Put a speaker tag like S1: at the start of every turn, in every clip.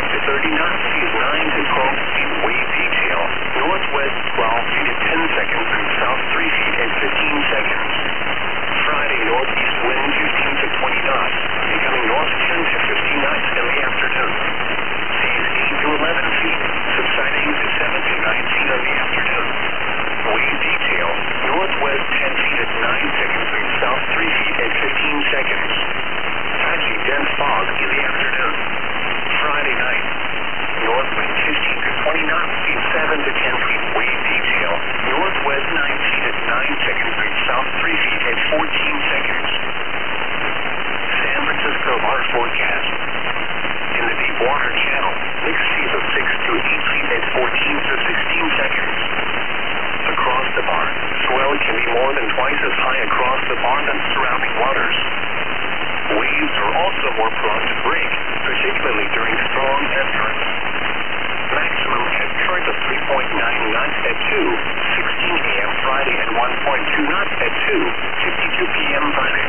S1: to 30 knots, seas 9 to 12 feet, wave detail. Northwest 12 feet at 10 seconds and south 3 feet at 15 seconds. Friday, northeast wind 15 to 20 knots, becoming north 10 to 15 knots in the afternoon. Seas 8 to 11 feet, subsiding to 7 to 9 feet in the afternoon. Wave detail, northwest 10 feet at 9 seconds and south 3 feet at 15 seconds. Patchy dense fog in the afternoon. Friday night, north wind 15 to 20 knots, seas 7 to 10 feet, wave detail, northwest 9 feet at 9 seconds and south 3 feet at 14 seconds. San Francisco water forecast. In the deep water channel, mixed seas of 6 to 8 feet at 14 to 16 seconds. Across the bar, swell can be more than twice as high across the bar than surrounding waters. Waves are also more prone to break, particularly during strong head currents. Maximum head current of 3.9 knots at 2:16 a.m. Friday and 1.2 knots at 2:52 p.m. Friday.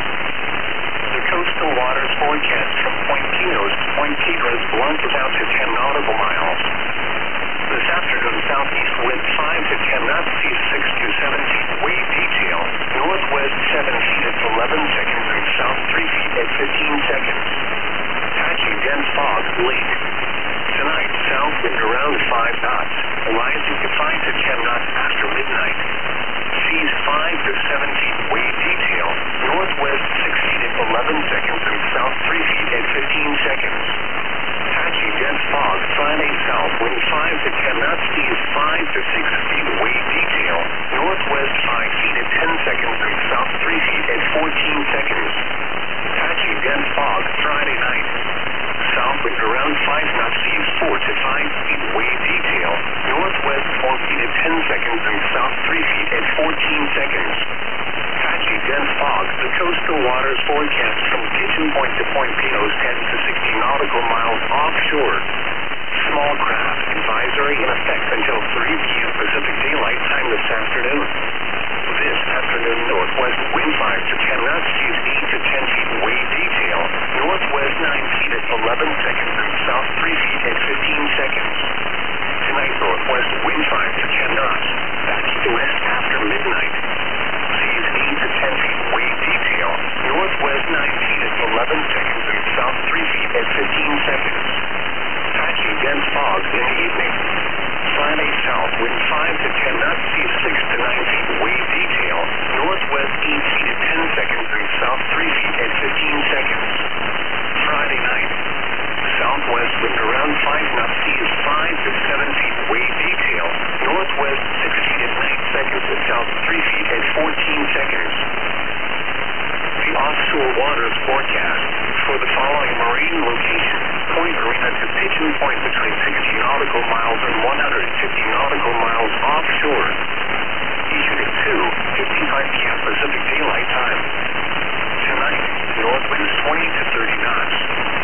S1: The coastal waters forecast from Point Pinos to Point Piedras blunt out to 10 nautical miles. This afternoon, southeast wind 5 to 10 knots, seas 6 to 7 feet, wave detail, northwest 7 feet at 11 seconds and south 3 feet at 15 seconds. Patchy dense fog late. Tonight, south wind around 5 knots, rising to 5 to 10 knots after midnight. Seas 5 to 7 feet, wave detail, northwest 6 feet at 11 seconds and south 3 feet at 15 seconds. Patchy dense fog, Friday south wind 5 to 10 knots, seas 5 to 6 feet, wave detail, northwest 5 feet at 10 seconds and south 3 feet at 14 seconds. Patchy dense fog, Friday night. South wind around 5 knots, seas 4 to 5 feet, wave detail, northwest 4 feet at 10 seconds and south 3 feet at 14 seconds. Patchy dense fog, the coastal waters forecast from Pigeon Point to Point Pinos 10 to 60 nautical miles offshore. Small craft advisory in effect until 3 p.m. Pacific Daylight Time this afternoon. This afternoon, northwest wind 5 to 10 knots, seas 8 to 10 feet, wave detail, northwest 9 feet at 11 seconds and south 3 feet at 15 seconds. Tonight, northwest wind 5 to 10 knots, back to west after midnight. Seas 8 to 10 feet, wave detail, northwest 9 feet at 11 seconds and south 3 feet at 15 seconds. Patchy dense fog in the evening. Friday south wind 5 to 10 knots, seas 6 to 9 feet, wave detail, northwest 8 feet at 10 seconds and south 3 feet at 15 seconds. Friday night, southwest wind around 5 knots, seas 5 to 7 feet, wave detail, northwest 6 feet at 9 seconds and south 3 feet at 14 seconds. The offshore waters forecast for the following marine locations: Point Arena to Pigeon Point between 60 nautical miles and 150 nautical miles offshore. Issued at 2:55 p.m. Pacific Daylight Time. Tonight, north winds 20 to 30 knots.